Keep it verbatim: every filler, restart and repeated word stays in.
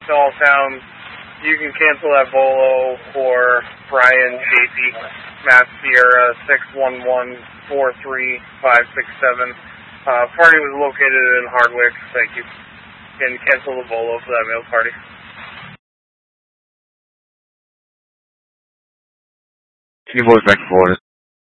Dolltown. You can cancel that Volo for Brian J P, Matt Sierra, six one one, four three five six seven. Uh, party was located in Hardwick. Thank you. And cancel the Volo for that meal party. Can you voice back and forth?